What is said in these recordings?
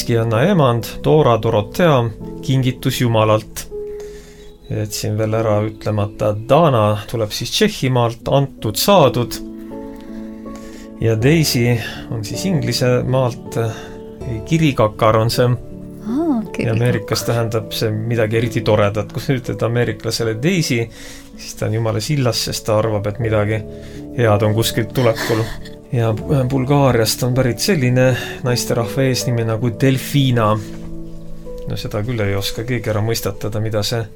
Miskianna emand, Dora Dorotea, kingitus Jumalalt. Jätsin veel ära ütlemata, Dana tuleb siis Tšehhimaalt, antud saadud. Ja Daisy on siis Inglise maalt, kirikakar on see. Ja Ameerikas tähendab see midagi eriti toredat, kui sa ütled ameeriklasele Daisy, siis ta on jumala sillas, sest ta arvab, et midagi head on kuskilt tulekul. Ja Bulgaariast on pärit selline naisterahva eesnimi nagu Delfina. No seda küll ei oska keegi ära mõistatada, mida see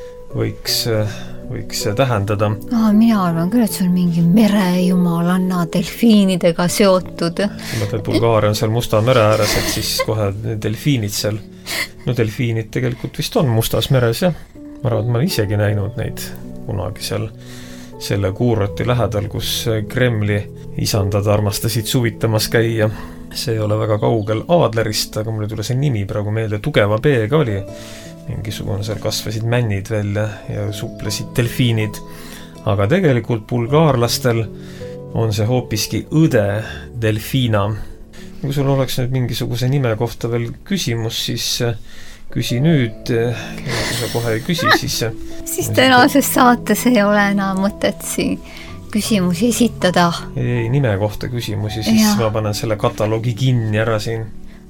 võiks tähendada. Mina arvan küll, et see on mingi merejumalanna delfiinidega seotud. Bulgaaria on seal Musta mere ääres, et siis kohe delfiinid seal. No delfiinid tegelikult vist on Mustas meres, jah. Ma arvan, et ma olen isegi näinud neid kunagi seal selle kuuroti lähedal, kus Kremli isandad armastasid suvitamas käia. See ei ole väga kaugel Aadlerist, aga mul ei tule see nimi praegu meelde, Tugeva B-ga oli. Mingisugune seal kasvasid männid välja ja suplesid delfiinid. Aga tegelikult bulgaarlastel on see hoopiski õde Delfina. Kui sul oleks nüüd mingisuguse nime kohta veel küsimus, siis küsi nüüd, ja kui sa kohe ei küsi, siis tänases saates ei ole enam mõtet siin küsimusi esitada. Ei, nime kohta küsimusi, siis ma panen selle kataloogi kinni ära siin.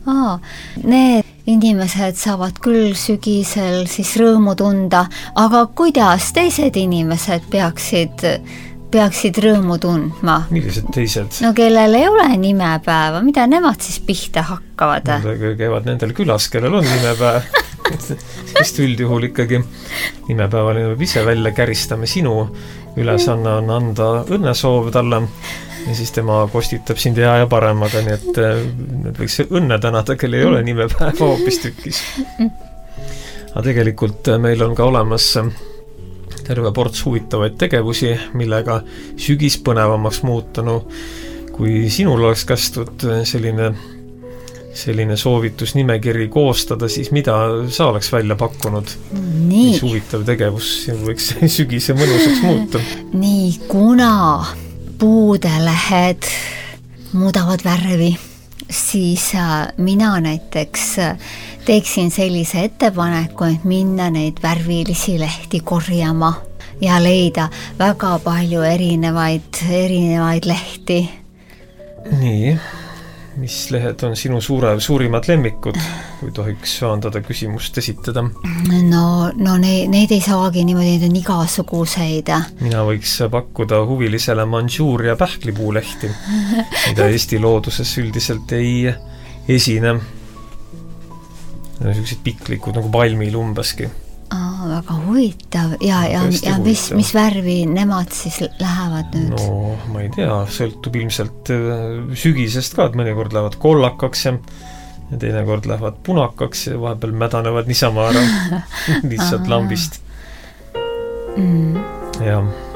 Need inimesed saavad küll sügisel siis rõõmu tunda, aga kuidas teised inimesed peaksid rõõmu tundma? Millised teised? No kellel ei ole nimepäeva, mida nemad siis pihta hakkavad? Käivad nendel külas, kellel on nimepäev. Sest üldjuhul ikkagi nimepäevani võib ise välja käristame sinu ülesanne on anda õnnesoov talle ja siis tema kostitab sind hea ja paremaga, nii et need võiks õnne tänada, kel ei ole nimepäeva hoopis tükis. Aga tegelikult meil on ka olemas terve ports huvitavaid tegevusi, millega sügis põnevamaks muutunu. Kui sinul oleks kastud selline soovitus nimekiri koostada, siis mida sa oleks välja pakkunud? Mis huvitav tegevus võiks sügise mõnusaks muuta? Nii, kuna puudelehed muudavad värvi, siis mina näiteks teeksin sellise ettepaneku, et minna neid värvilisi lehti korjama ja leida väga palju erinevaid lehti. Nii, mis lehed on sinu suurimad lemmikud, kui tohiks saandada küsimust esitada? No neid ei saagi niimoodi, neid on igasuguseid. Mina võiks pakkuda huvilisele Mandžuuria pähklipuulehti, mida Eesti looduses üldiselt ei esine. Sellised piklikud nagu palmil umbeski. Väga huvitav. Ja mis värvi nemad siis lähevad nüüd? No, ma ei tea, sõltub ilmselt sügisest ka, et mõnikord lähevad kollakaks ja teinekord lähevad punakaks ja vahepeal mädanevad niisama ära lihtsalt lambist. Ja